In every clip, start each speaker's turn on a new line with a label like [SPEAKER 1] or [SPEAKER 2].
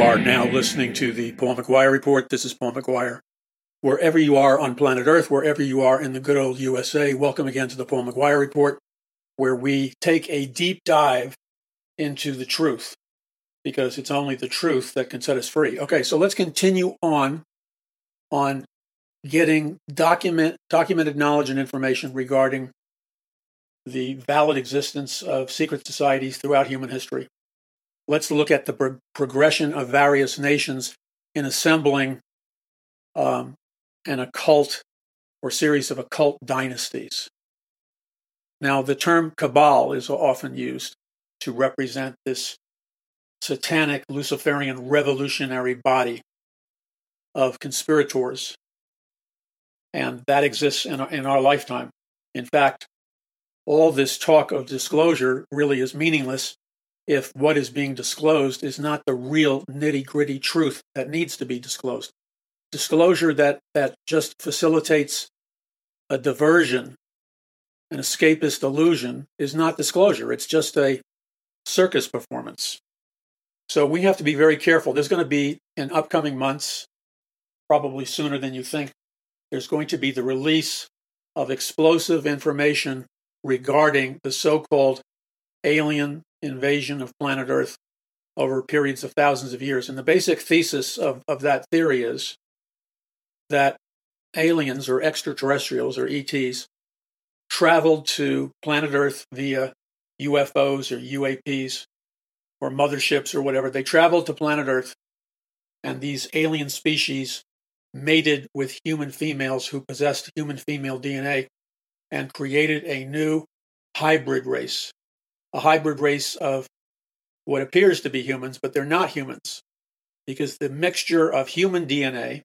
[SPEAKER 1] are now listening to the Paul McGuire Report. This is Paul McGuire. Wherever you are on planet Earth, wherever you are in the good old USA, welcome again to the Paul McGuire Report, where we take a deep dive into the truth, because it's only the truth that can set us free. Okay, so let's continue on getting documented knowledge and information regarding the valid existence of secret societies throughout human history. Let's look at the progression of various nations in assembling an occult or series of occult dynasties. Now, the term cabal is often used to represent this satanic Luciferian revolutionary body of conspirators, and that exists in our lifetime. In fact, all this talk of disclosure really is meaningless if what is being disclosed is not the real nitty-gritty truth that needs to be disclosed. Disclosure that just facilitates a diversion, an escapist illusion, is not disclosure. It's just a circus performance. So we have to be very careful. There's going to be, in upcoming months, probably sooner than you think, there's going to be the release of explosive information regarding the so-called alien invasion of planet Earth over periods of thousands of years. And the basic thesis of that theory is that aliens or extraterrestrials or ETs traveled to planet Earth via UFOs or UAPs or motherships or whatever. They traveled to planet Earth, and these alien species mated with human females who possessed human female DNA and created a new hybrid race. A hybrid race of what appears to be humans, but they're not humans, because the mixture of human DNA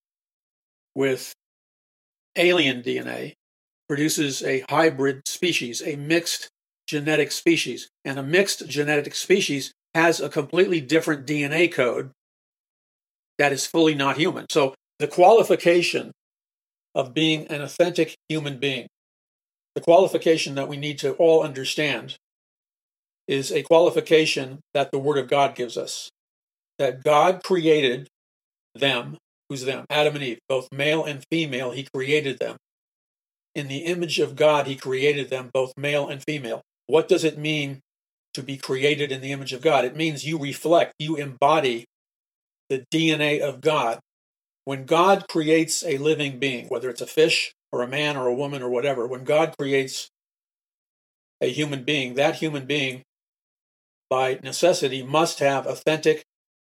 [SPEAKER 1] with alien DNA produces a hybrid species, a mixed genetic species. And a mixed genetic species has a completely different DNA code that is fully not human. So the qualification of being an authentic human being, the qualification that we need to all understand, is a qualification that the Word of God gives us. That God created them. Who's them? Adam and Eve, both male and female. He created them. In the image of God, He created them, both male and female. What does it mean to be created in the image of God? It means you reflect, you embody the DNA of God. When God creates a living being, whether it's a fish or a man or a woman or whatever, when God creates a human being, that human being, by necessity, must have an authentic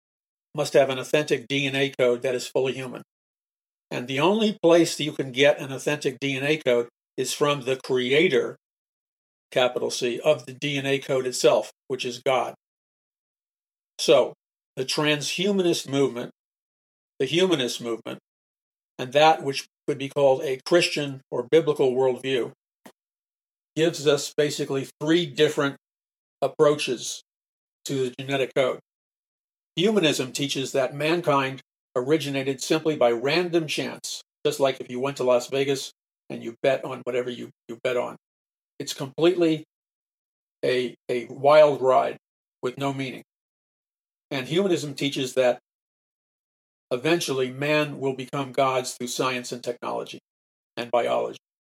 [SPEAKER 1] DNA code that is fully human. And the only place that you can get an authentic DNA code is from the creator, capital C, of the DNA code itself, which is God. So, the transhumanist movement, the humanist movement, and that which could be called a Christian or biblical worldview, gives us basically three different approaches to the genetic code. Humanism teaches that mankind originated simply by random chance, just like if you went to Las Vegas and you bet on whatever you bet on. It's completely a wild ride with no meaning. And humanism teaches that eventually man will become gods through science and technology and biology.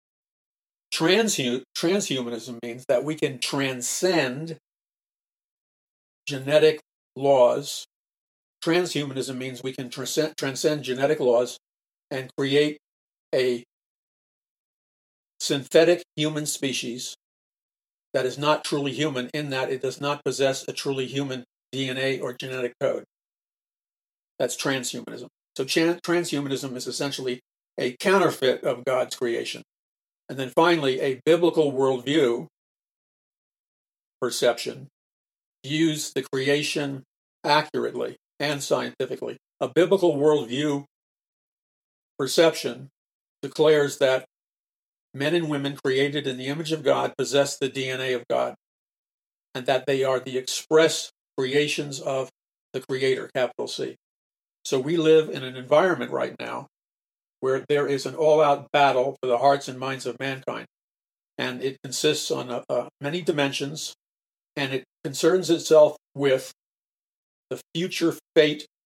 [SPEAKER 1] Transhumanism means that we can transcend genetic laws. Transhumanism means we can transcend genetic laws and create a synthetic human species that is not truly human, in that it does not possess a truly human DNA or genetic code. That's transhumanism. So transhumanism is essentially a counterfeit of God's creation. And then finally, a biblical worldview perception views the creation accurately and scientifically. A biblical worldview perception declares that men and women created in the image of God possess the DNA of God, and that they are the express creations of the Creator, capital C. So we live in an environment right now where there is an all-out battle for the hearts and minds of mankind. And it consists on many dimensions, and it concerns itself with the future fate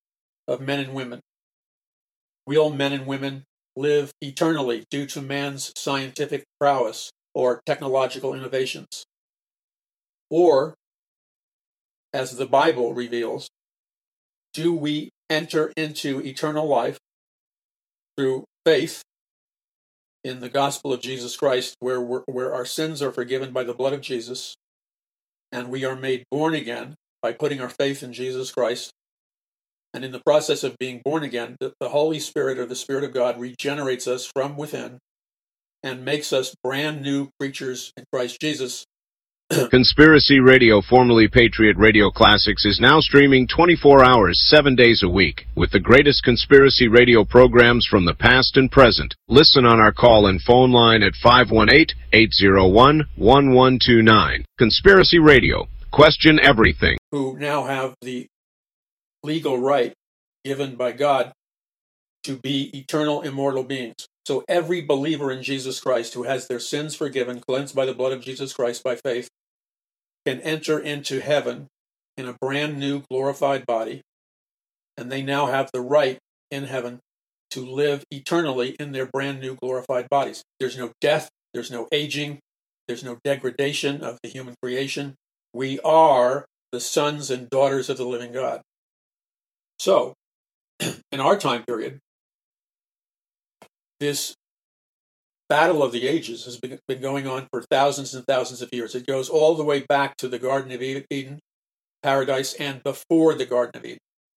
[SPEAKER 1] of men and women. Will men and women live eternally due to man's scientific prowess or technological innovations? Or, as the Bible reveals, do we enter into eternal life through faith in the gospel of Jesus Christ, where our sins are forgiven by the blood of Jesus, and we are made born again by putting our faith in Jesus Christ? And in the process of being born again, the Holy Spirit, or the Spirit of God, regenerates us from within and makes us brand new creatures in Christ Jesus.
[SPEAKER 2] Conspiracy Radio, formerly Patriot Radio Classics, is now streaming 24 hours, 7 days a week, with the greatest conspiracy radio programs from the past and present. Listen on our call and phone line at 518-801-1129. Conspiracy Radio. Question everything.
[SPEAKER 1] Who now have the legal right given by God to be eternal, immortal beings. So every believer in Jesus Christ who has their sins forgiven, cleansed by the blood of Jesus Christ by faith, can enter into heaven in a brand new glorified body, and they now have the right in heaven to live eternally in their brand new glorified bodies. There's no death, there's no aging, there's no degradation of the human creation. We are the sons and daughters of the living God. So, in our time period, this battle of the ages has been going on for thousands and thousands of years. It goes all the way back to the Garden of Eden, paradise, and before the Garden of Eden.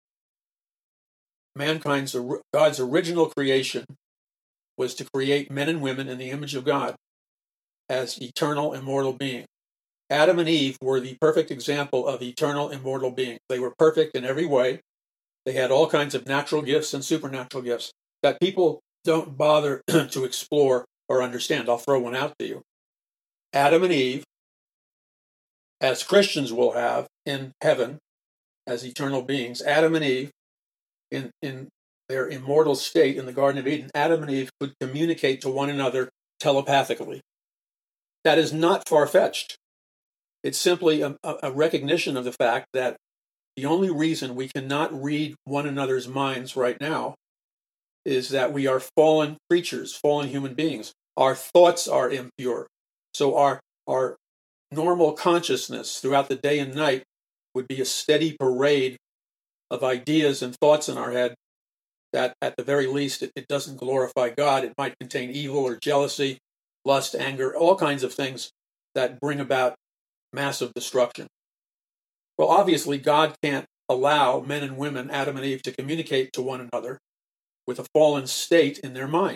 [SPEAKER 1] God's original creation was to create men and women in the image of God as eternal, immortal beings. Adam and Eve were the perfect example of eternal, immortal beings. They were perfect in every way. They had all kinds of natural gifts and supernatural gifts that people don't bother to explore or understand. I'll throw one out to you. Adam and Eve, as Christians will have in heaven as eternal beings, Adam and Eve, in their immortal state in the Garden of Eden, Adam and Eve could communicate to one another telepathically. That is not far-fetched. It's simply a recognition of the fact that the only reason we cannot read one another's minds right now is that we are fallen creatures, fallen human beings. Our thoughts are impure. So our normal consciousness throughout the day and night would be a steady parade of ideas and thoughts in our head that at the very least it doesn't glorify God. It might contain evil or jealousy, lust, anger, all kinds of things that bring about massive destruction. Well, obviously, God can't allow men and women, Adam and Eve, to communicate to one another with a fallen state in their mind.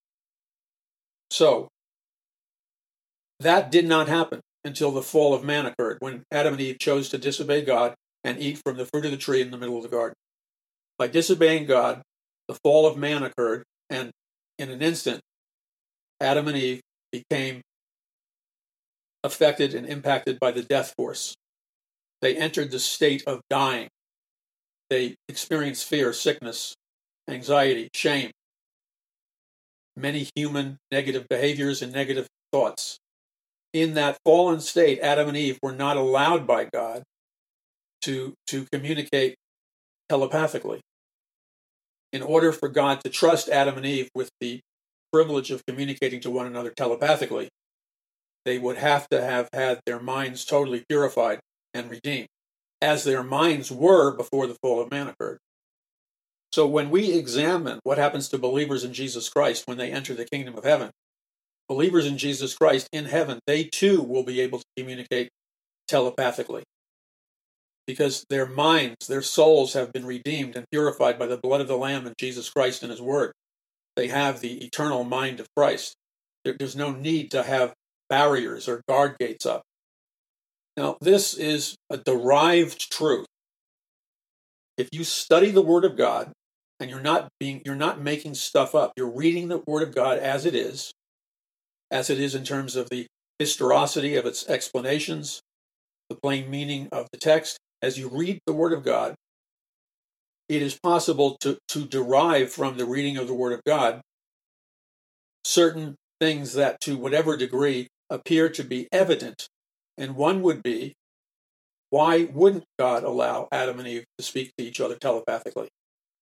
[SPEAKER 1] So, that did not happen until the fall of man occurred, when Adam and Eve chose to disobey God and eat from the fruit of the tree in the middle of the garden. By disobeying God, the fall of man occurred, and in an instant, Adam and Eve became affected and impacted by the death force. They entered the state of dying. They experienced fear, sickness, anxiety, shame, many human negative behaviors and negative thoughts. In that fallen state, Adam and Eve were not allowed by God to communicate telepathically. In order for God to trust Adam and Eve with the privilege of communicating to one another telepathically, they would have to have had their minds totally purified and redeemed, as their minds were before the fall of man occurred. So when we examine what happens to believers in Jesus Christ when they enter the kingdom of heaven, believers in Jesus Christ in heaven, they too will be able to communicate telepathically, because their minds, their souls have been redeemed and purified by the blood of the Lamb and Jesus Christ and His Word. They have the eternal mind of Christ. There's no need to have barriers or guard gates up. Now, this is a derived truth. If you study the Word of God, and you're not making stuff up, you're reading the Word of God as it is in terms of the historicity of its explanations, the plain meaning of the text. As you read the Word of God, it is possible to derive from the reading of the Word of God certain things that, to whatever degree, appear to be evident. And one would be, why wouldn't God allow Adam and Eve to speak to each other telepathically?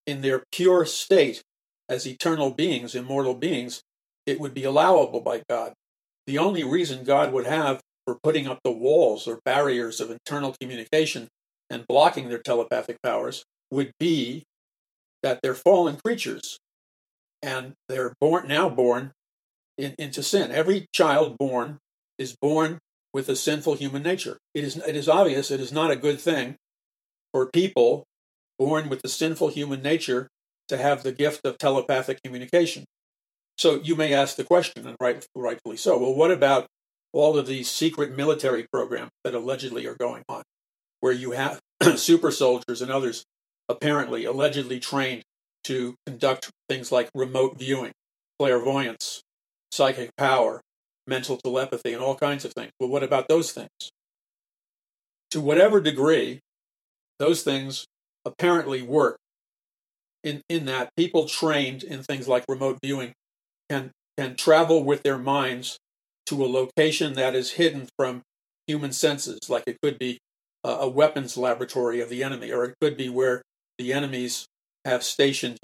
[SPEAKER 1] in their pure state as eternal beings, immortal beings, it would be allowable by God. The only reason God would have for putting up the walls or barriers of internal communication and blocking their telepathic powers would be that they're fallen creatures and they're born into sin. Every child born is born with a sinful human nature. It is obvious it is not a good thing for people born with the sinful human nature to have the gift of telepathic communication. So you may ask the question, and rightfully so, well, what about all of these secret military programs that allegedly are going on, where you have super soldiers and others apparently allegedly trained to conduct things like remote viewing, clairvoyance, psychic power, mental telepathy, and all kinds of things. Well, what about those things? To whatever degree, those things apparently work in that people trained in things like remote viewing can travel with their minds to a location that is hidden from human senses, like it could be a weapons laboratory of the enemy, or it could be where the enemies have stationed,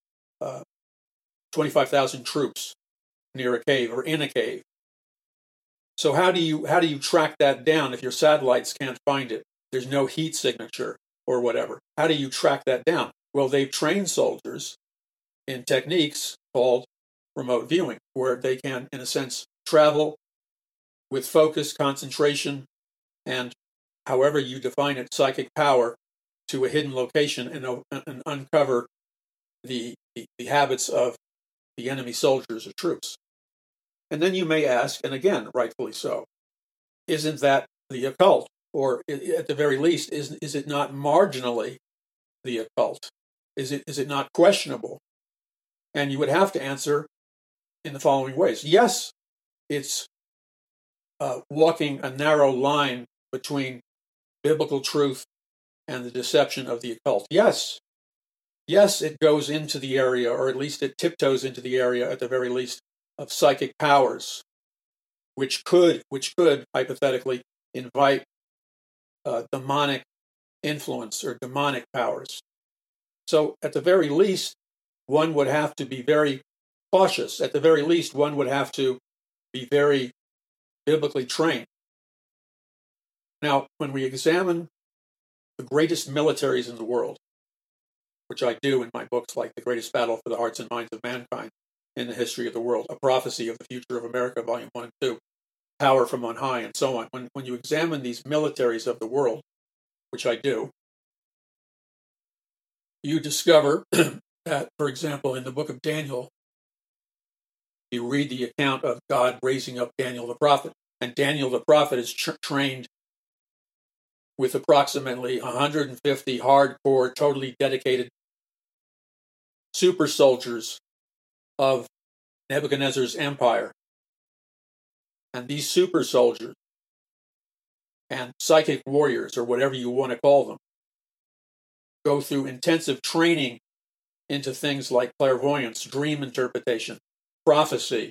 [SPEAKER 1] 25,000 troops near a cave or in a cave. So how do you track that down if your satellites can't find it? There's no heat signature or whatever. How do you track that down? Well, they've trained soldiers in techniques called remote viewing, where they can, in a sense, travel with focus, concentration, and however you define it, psychic power, to a hidden location and uncover the habits of the enemy soldiers or troops. And then you may ask, and again, rightfully so, isn't that the occult? Or at the very least, is it not marginally the occult? Is it not questionable? And you would have to answer in the following ways. Yes, it's walking a narrow line between biblical truth and the deception of the occult. Yes, it goes into the area, or at least it tiptoes into the area, at the very least, of psychic powers, which could hypothetically invite demonic influence or demonic powers. So at the very least, one would have to be very cautious. At the very least, one would have to be very biblically trained. Now, when we examine the greatest militaries in the world, which I do in my books like The Greatest Battle for the Hearts and Minds of Mankind in the History of the World, A Prophecy of the Future of America, Volume 1 and 2, Power from on High, and so on. When you examine these militaries of the world, which I do, you discover that, for example, in the book of Daniel, you read the account of God raising up Daniel the prophet. And Daniel the prophet is trained with approximately 150 hardcore, totally dedicated super soldiers of Nebuchadnezzar's empire. And these super soldiers and psychic warriors, or whatever you want to call them, go through intensive training into things like clairvoyance, dream interpretation, prophecy,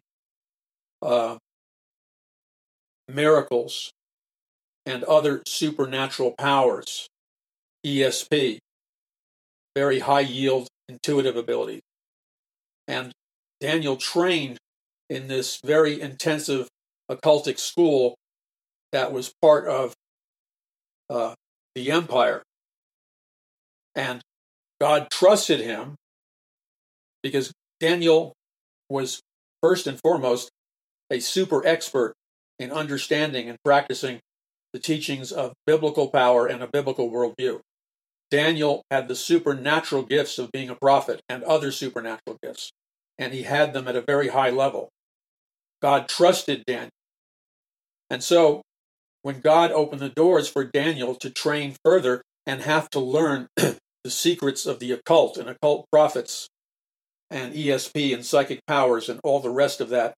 [SPEAKER 1] miracles, and other supernatural powers, ESP, very high yield intuitive ability. And Daniel trained in this very intensive occultic school that was part of the empire. And God trusted him because Daniel was first and foremost a super expert in understanding and practicing the teachings of biblical power and a biblical worldview. Daniel had the supernatural gifts of being a prophet and other supernatural gifts, and he had them at a very high level. God trusted Daniel. And so when God opened the doors for Daniel to train further and have to learn the secrets of the occult and occult prophets and ESP and psychic powers and all the rest of that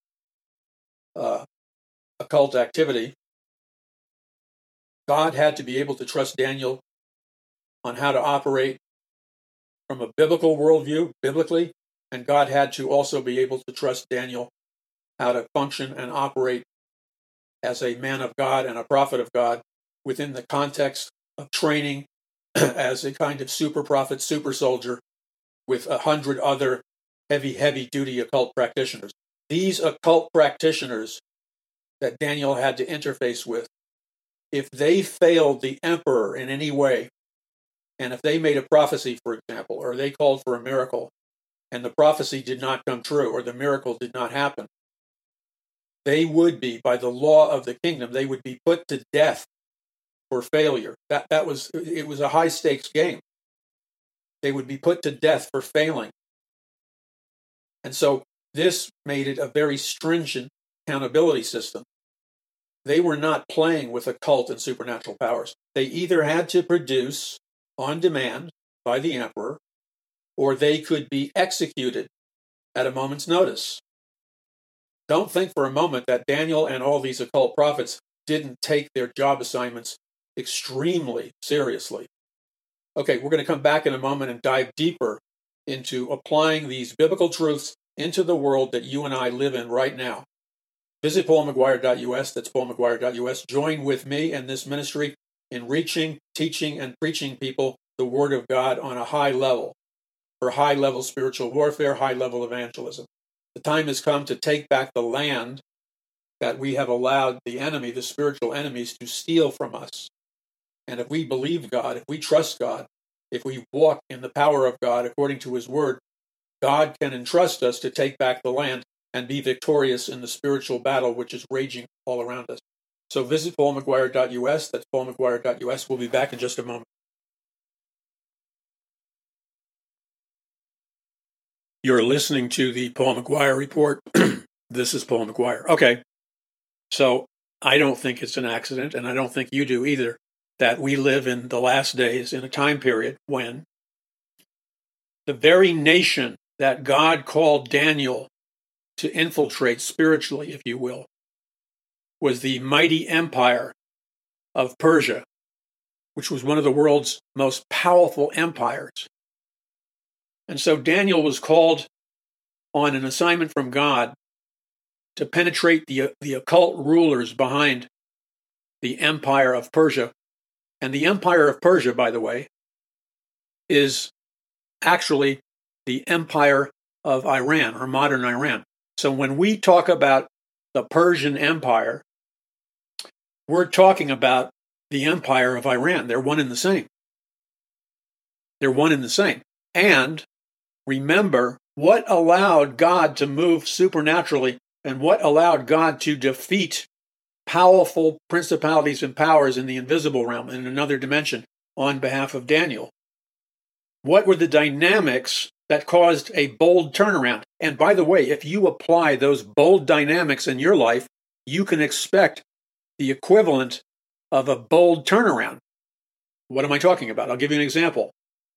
[SPEAKER 1] occult activity, God had to be able to trust Daniel on how to operate from a biblical worldview, biblically, and God had to also be able to trust Daniel how to function and operate as a man of God and a prophet of God within the context of training as a kind of super prophet, super soldier with 100 other heavy-duty occult practitioners. These occult practitioners that Daniel had to interface with, if they failed the emperor in any way, and if they made a prophecy, for example, or they called for a miracle, and the prophecy did not come true, or the miracle did not happen, they would be, by the law of the kingdom, they would be put to death for failure. It was a high-stakes game. They would be put to death for failing. And so this made it a very stringent accountability system. They were not playing with occult and supernatural powers. They either had to produce on demand by the emperor, or they could be executed at a moment's notice. Don't think for a moment that Daniel and all these occult prophets didn't take their job assignments extremely seriously. Okay, we're going to come back in a moment and dive deeper into applying these biblical truths into the world that you and I live in right now. Visit paulmcguire.us, that's paulmcguire.us. Join with me and this ministry in reaching, teaching, and preaching people the Word of God on a high level, for high-level spiritual warfare, high-level evangelism. The time has come to take back the land that we have allowed the enemy, the spiritual enemies, to steal from us. And if we believe God, if we trust God, if we walk in the power of God according to His Word, God can entrust us to take back the land and be victorious in the spiritual battle which is raging all around us. So visit paulmcguire.us, that's paulmcguire.us. We'll be back in just a moment. You're listening to the Paul McGuire Report. This is Paul McGuire. Okay, so I don't think it's an accident, and I don't think you do either, that we live in the last days in a time period when the very nation that God called Daniel to infiltrate spiritually, if you will, was the mighty empire of Persia, which was one of the world's most powerful empires. And so Daniel was called on an assignment from God to penetrate the occult rulers behind the empire of Persia. And the empire of Persia, by the way, is actually the empire of Iran, or modern Iran. So when we talk about the Persian Empire, we're talking about the empire of Iran. They're one and the same. They're one and the same. And remember, what allowed God to move supernaturally and what allowed God to defeat powerful principalities and powers in the invisible realm, in another dimension, on behalf of Daniel? What were the dynamics that caused a bold turnaround? And by the way, if you apply those bold dynamics in your life, you can expect the equivalent of a bold turnaround. What am I talking about? I'll give you an example.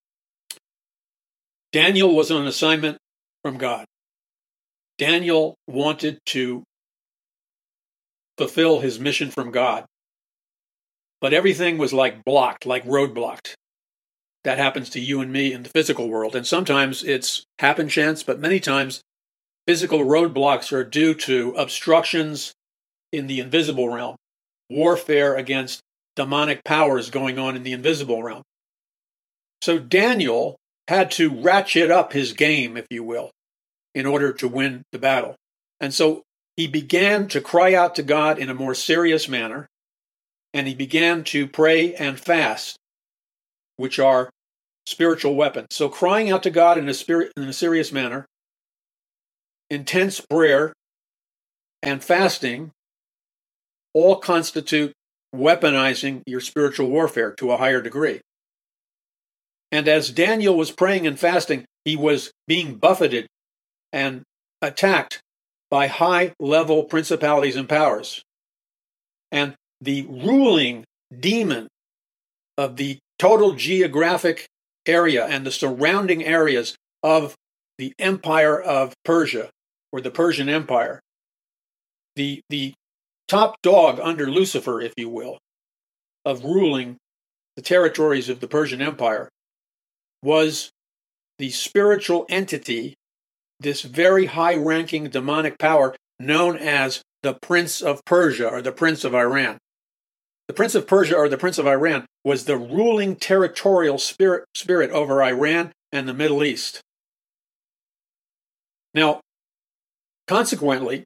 [SPEAKER 1] Daniel was on an assignment from God. Daniel wanted to fulfill his mission from God, but everything was like blocked, like roadblocked. That happens to you and me in the physical world. And sometimes it's happen chance, but many times physical roadblocks are due to obstructions in the invisible realm, warfare against demonic powers going on in the invisible realm. So Daniel had to ratchet up his game, if you will, in order to win the battle. And so he began to cry out to God in a more serious manner, and he began to pray and fast, which are spiritual weapons. So crying out to God in a serious manner, intense prayer, and fasting all constitute weaponizing your spiritual warfare to a higher degree. And as Daniel was praying and fasting, he was being buffeted and attacked by high-level principalities and powers. And the ruling demon of the total geographic area and the surrounding areas of the empire of Persia, or the Persian Empire, the top dog under Lucifer, if you will, of ruling the territories of the Persian Empire, was the spiritual entity, this very high-ranking demonic power known as the Prince of Persia, or the Prince of Iran. The Prince of Persia, or the Prince of Iran, was the ruling territorial spirit over Iran and the Middle East. Now, consequently,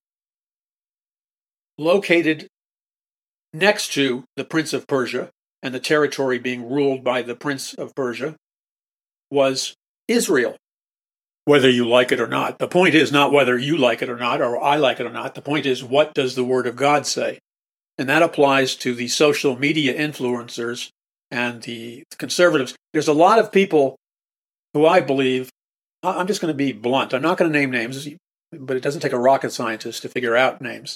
[SPEAKER 1] located next to the Prince of Persia and the territory being ruled by the Prince of Persia was Israel. Whether you like it or not. The point is not whether you like it or not, or I like it or not. The point is, what does the Word of God say? And that applies to the social media influencers and the conservatives. There's a lot of people who I believe, I'm just going to be blunt. I'm not going to name names, but it doesn't take a rocket scientist to figure out names.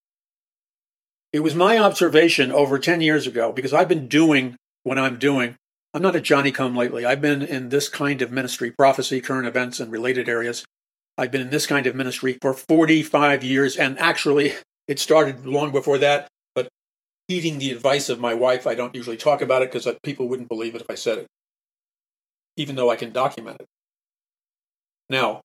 [SPEAKER 1] It was my observation over 10 years ago, because I've been doing what I'm doing. I'm not a Johnny-come-lately. I've been in this kind of ministry, prophecy, current events, and related areas. I've been in this kind of ministry for 45 years, and actually, it started long before that, but heeding the advice of my wife, I don't usually talk about it because people wouldn't believe it if I said it, even though I can document it. Now,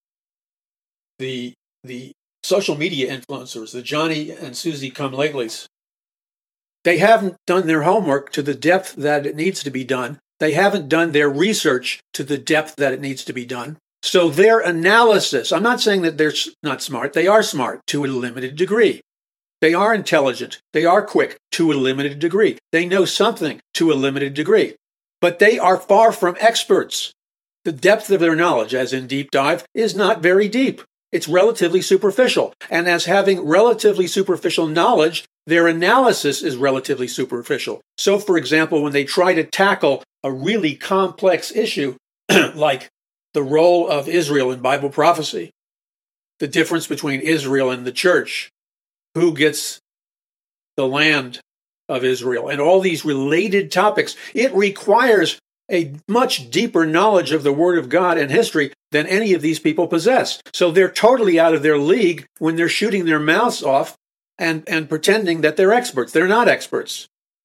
[SPEAKER 1] the social media influencers, the Johnny and Susie come-latelys, they haven't done their homework to the depth that it needs to be done. They haven't done their research to the depth that it needs to be done. So their analysis, I'm not saying that they're not smart. They are smart to a limited degree. They are intelligent. They are quick to a limited degree. They know something to a limited degree. But they are far from experts. The depth of their knowledge, as in deep dive, is not very deep. It's relatively superficial. And as having relatively superficial knowledge, their analysis is relatively superficial. So, for example, when they try to tackle a really complex issue, like the role of Israel in Bible prophecy, the difference between Israel and the church, who gets the land of Israel, and all these related topics, it requires a much deeper knowledge of the Word of God and history than any of these people possess. So they're totally out of their league when they're shooting their mouths off and pretending that they're experts. They're not experts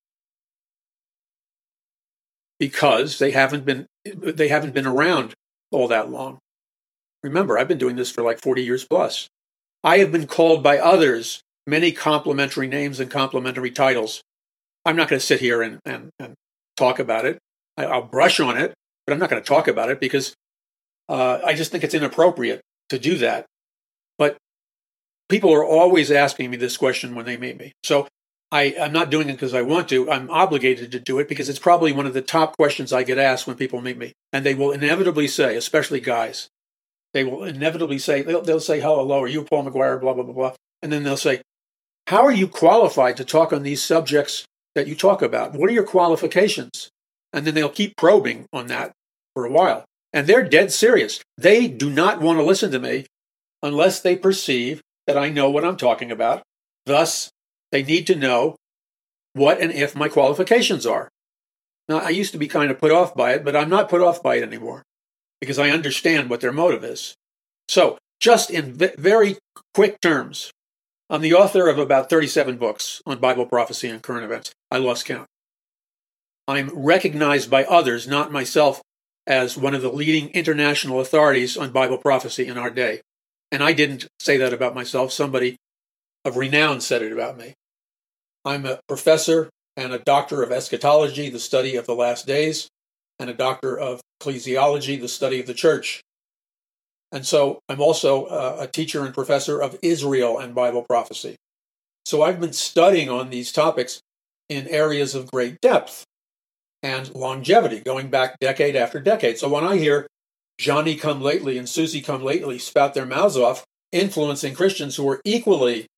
[SPEAKER 1] because they haven't been around all that long. Remember, I've been doing this for like 40 years plus. I have been called by others many complimentary names and complimentary titles. I'm not going to sit here and talk about it. I'll brush on it, but I'm not going to talk about it because I just think it's inappropriate to do that. But people are always asking me this question when they meet me. So I'm not doing it because I want to. I'm obligated to do it because it's probably one of the top questions I get asked when people meet me. And they will inevitably say, especially guys, they will inevitably say, they'll say, hello, are you Paul McGuire, blah, blah, blah, blah. And then they'll say, how are you qualified to talk on these subjects that you talk about? What are your qualifications? And then they'll keep probing on that for a while. And they're dead serious. They do not want to listen to me unless they perceive that I know what I'm talking about. Thus, they need to know what and if my qualifications are. Now, I used to be kind of put off by it, but I'm not put off by it anymore because I understand what their motive is. So, just in very quick terms, I'm the author of about 37 books on Bible prophecy and current events. I lost count. I'm recognized by others, not myself, as one of the leading international authorities on Bible prophecy in our day. And I didn't say that about myself. Somebody of renown said it about me. I'm a professor and a doctor of eschatology, the study of the last days, and a doctor of ecclesiology, the study of the church. And so I'm also a teacher and professor of Israel and Bible prophecy. So I've been studying on these topics in areas of great depth and longevity, going back decade after decade. So when I hear Johnny come lately and Susie come lately spout their mouths off, influencing Christians who are equally